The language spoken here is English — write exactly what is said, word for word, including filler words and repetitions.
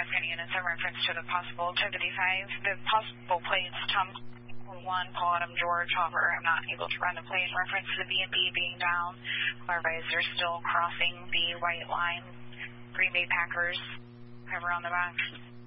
five County units in reference to the possible ten fifty-five. The possible plates, Tom one, Paul Adam George. However, I'm not able to run the plate in reference to the B and B being down. Otherwise, they're still crossing the white line. Green Bay Packers cover on the back.